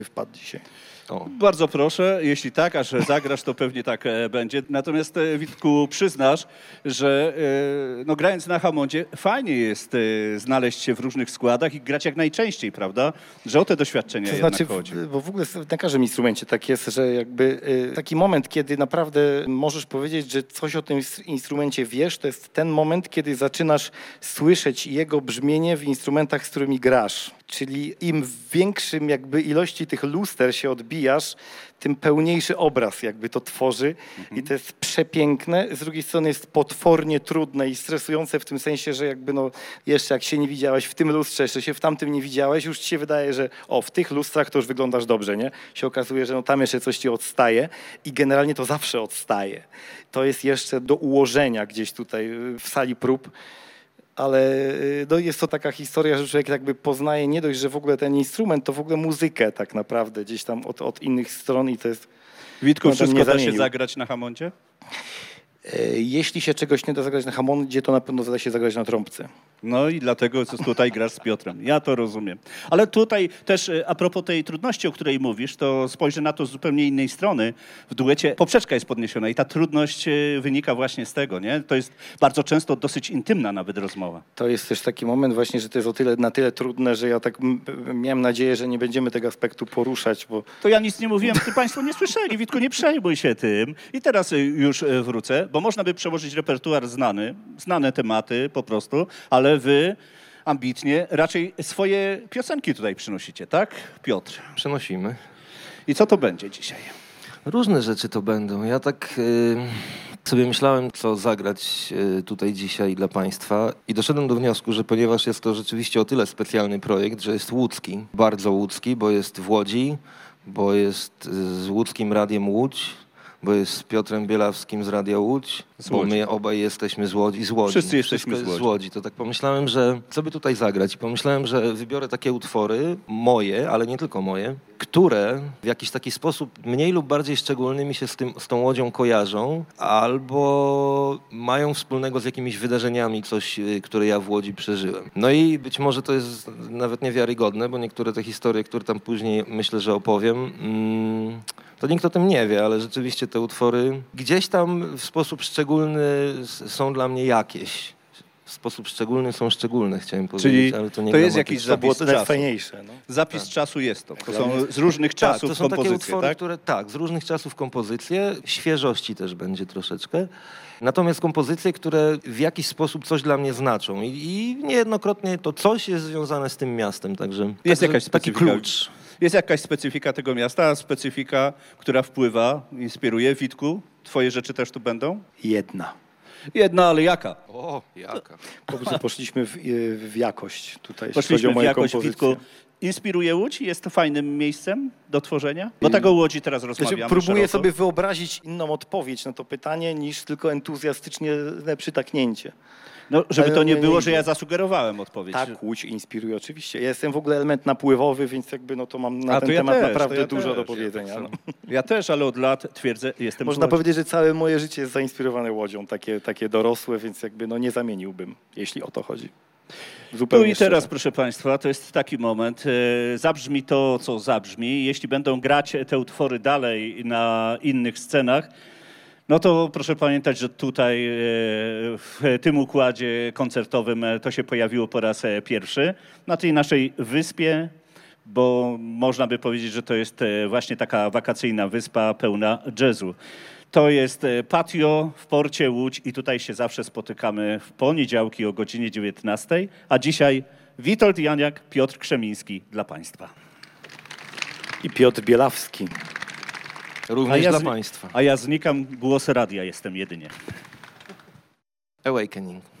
wpadł dzisiaj. O. Bardzo proszę, jeśli tak, a że zagrasz, to pewnie tak będzie. Natomiast Witku, przyznasz, że no, grając na Hammondzie fajnie jest znaleźć się w różnych składach i grać jak najczęściej, prawda? Że o te doświadczenia To jednak znaczy, chodzi. bo w ogóle na każdym instrumencie tak jest, że jakby taki moment, kiedy naprawdę możesz powiedzieć, że coś o tym instrumencie wiesz, to jest ten moment, kiedy zaczynasz słyszeć jego brzmienie w instrumentach, z którymi grasz. Czyli im w większym jakby ilości tych luster się odbijasz, tym pełniejszy obraz jakby to tworzy i to jest przepiękne. Z drugiej strony jest potwornie trudne i stresujące w tym sensie, że jakby no jeszcze jak się nie widziałeś w tym lustrze, jeszcze się w tamtym nie widziałeś, już ci się wydaje, że w tych lustrach to już wyglądasz dobrze, nie? Się okazuje, że no tam jeszcze coś ci odstaje i generalnie to zawsze odstaje. To jest jeszcze do ułożenia gdzieś tutaj w sali prób. Ale no jest to taka historia, że człowiek jakby poznaje nie dość, że w ogóle ten instrument, to w ogóle muzykę tak naprawdę gdzieś tam od innych stron i to jest... Witku, no, wszystko nie da się zamienił. zagrać na Hammondzie? Jeśli się czegoś nie da zagrać na Hammondzie, to na pewno da się zagrać na trąbce. No i dlatego tutaj grasz z Piotrem. Ja to rozumiem. Ale tutaj też a propos tej trudności, o której mówisz, to spojrzę na to z zupełnie innej strony. W duecie poprzeczka jest podniesiona i ta trudność wynika właśnie z tego, nie? To jest bardzo często dosyć intymna nawet rozmowa. To jest też taki moment właśnie, że to jest na tyle trudne, że ja tak miałem nadzieję, że nie będziemy tego aspektu poruszać, bo... To ja nic nie mówiłem, ty państwo nie słyszeli. Witku, nie przejmuj się tym. I teraz już wrócę, bo można by przełożyć repertuar znane tematy po prostu, ale wy ambitnie raczej swoje piosenki tutaj przynosicie, tak, Piotr? Przenosimy. I co to będzie dzisiaj? Różne rzeczy to będą. Ja tak sobie myślałem, co zagrać tutaj dzisiaj dla Państwa i doszedłem do wniosku, że ponieważ jest to rzeczywiście o tyle specjalny projekt, że jest łódzki, bardzo łódzki, bo jest w Łodzi, bo jest z łódzkim Radiem Łódź, bo jest z Piotrem Bielawskim z Radia Łódź, bo my obaj jesteśmy z Łodzi. Wszyscy jesteśmy Wszystko z jest Łodzi. To tak pomyślałem, że co by tutaj zagrać? I pomyślałem, że wybiorę takie utwory, moje, ale nie tylko moje, które w jakiś taki sposób mniej lub bardziej szczególny mi się z tą Łodzią kojarzą, albo mają wspólnego z jakimiś wydarzeniami coś, które ja w Łodzi przeżyłem. No i być może to jest nawet niewiarygodne, bo niektóre te historie, które tam później myślę, że opowiem, to nikt o tym nie wie, ale rzeczywiście te utwory gdzieś tam w sposób szczególny są dla mnie jakieś. W sposób szczególny są szczególne, chciałem powiedzieć, ale to nie to jest gramatycznie. jakiś To było zapis to czasu. najfajniejsze. No. Zapis czasu jest to. To są z różnych czasów to są takie kompozycje, utwory, tak? które z różnych czasów kompozycje, świeżości też będzie troszeczkę. Natomiast kompozycje, które w jakiś sposób coś dla mnie znaczą i niejednokrotnie to coś jest związane z tym miastem, także Jest jakaś taki specyfika. klucz. Jest jakaś specyfika tego miasta, specyfika, która wpływa, inspiruje. Witku, twoje rzeczy też tu będą? Jedna, ale jaka? O, jaka. Po prostu poszliśmy w jakość tutaj, jeśli chodzi Poszliśmy o w moje jakość, kompozycje. Witku. Inspiruje Łódź? Jest to fajnym miejscem do tworzenia? Bo tak o Łodzi teraz rozmawiamy Znaczy, próbuję szeroko. sobie wyobrazić inną odpowiedź na to pytanie, niż tylko entuzjastycznie przytaknięcie. No, żeby Ale to nie nie było, idzie. że ja zasugerowałem odpowiedź. Tak, Łódź inspiruje oczywiście. Ja jestem w ogóle element napływowy, więc jakby no to mam na A ten to ja temat też, naprawdę to ja dużo też, do powiedzenia. No. Ja też, ale od lat twierdzę, jestem Można z Łodzi. powiedzieć, że całe moje życie jest zainspirowane Łodzią, takie dorosłe, więc jakby no nie zamieniłbym, jeśli o to chodzi. Tu Zupełnie i teraz, szczerze. proszę Państwa, to jest taki moment. Zabrzmi to, co zabrzmi. Jeśli będą grać te utwory dalej na innych scenach, no to proszę pamiętać, że tutaj w tym układzie koncertowym to się pojawiło po raz pierwszy. Na tej naszej wyspie, bo można by powiedzieć, że to jest właśnie taka wakacyjna wyspa pełna jazzu. To jest patio w porcie Łódź i tutaj się zawsze spotykamy w poniedziałki o godzinie 19, a dzisiaj Witold Janiak, Piotr Krzemiński dla Państwa. I Piotr Bielawski. Również dla Państwa. A ja znikam, głos radia jestem jedynie. Awakening.